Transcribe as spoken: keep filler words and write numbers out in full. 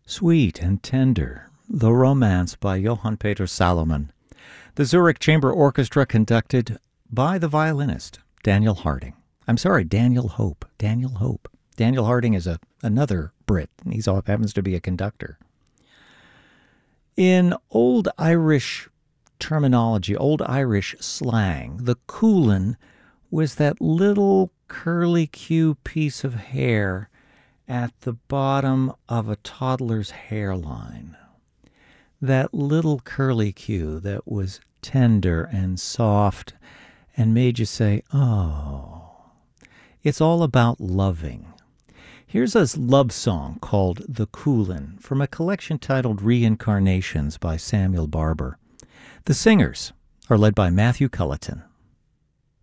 Sweet and Tender, The Romance by Johann Peter Salomon. The Zurich Chamber Orchestra conducted by the violinist Daniel Harding. I'm sorry, Daniel Hope. Daniel Hope. Daniel Harding is a another Brit, and he happens to be a conductor. In Old Irish terminology, Old Irish slang, the coolin was that little curly-Q piece of hair at the bottom of a toddler's hairline. That little curly-Q that was tender and soft and made you say, oh. It's all about loving. Here's a love song called The Coolin from a collection titled Reincarnations by Samuel Barber. The singers are led by Matthew Culleton.